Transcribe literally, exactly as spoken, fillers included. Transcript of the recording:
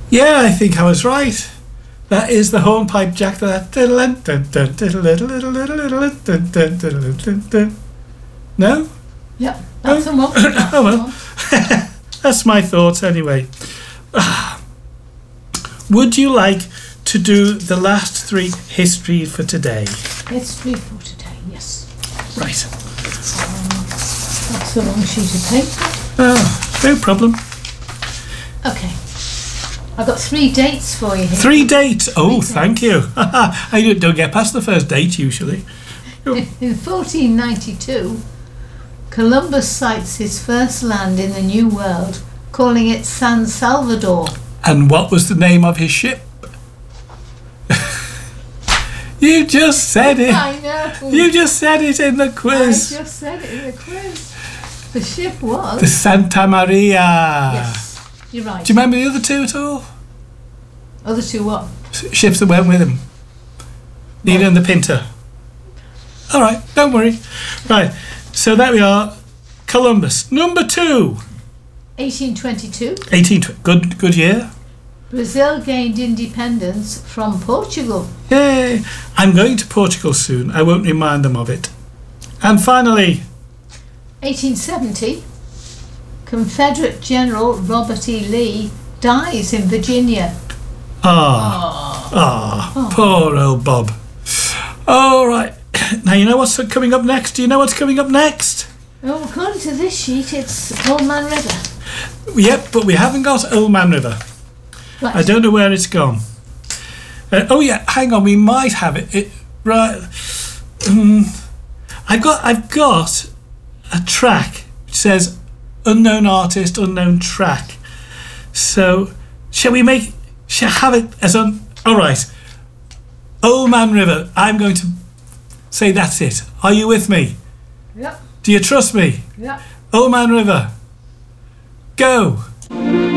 Yeah, I think I was right. That is the hornpipe jack. No? Yep, that's the one. That's Oh the well. one. That's my thoughts anyway. Would you like to do the last three history for today? History for today, yes. Right. Um, that's the wrong sheet of paper. Oh, no problem. Okay. I've got three dates for you here. Three dates. Oh, Three thank you. I don't- don't get past the first date usually. In fourteen ninety-two, Columbus sights his first land in the New World, calling it San Salvador. And what was the name of his ship? You just said it. I know. You just said it in the I quiz. just said it in the quiz. The ship was... The Santa Maria. Yes, you're right. Do you remember the other two at all? Other two what? S- Ships that went with him. Nina and the Pinta. All right, don't worry. Right, so there we are. Columbus. Number two. eighteen twenty-two, eighteen twenty. Good, good year. Brazil gained independence from Portugal. Yay. I'm going to Portugal soon. I won't remind them of it. And finally, eighteen seventy, Confederate General Robert E. Lee dies in Virginia. ah, ah, Oh. poor old Bob. All right. Now you know what's coming up next. Do you know what's coming up next? Well, according to this sheet, it's Old Man River. Yep, but we haven't got Old Man River. Right. I don't know where it's gone. Uh, oh yeah, hang on. We might have it. it right. Um, I've got. I've got a track which says unknown artist, unknown track. So shall we make? Shall have it as un? All right. Old Man River. I'm going to say that's it. Are you with me? Yep, Do you trust me? yep. Old Man River. Go.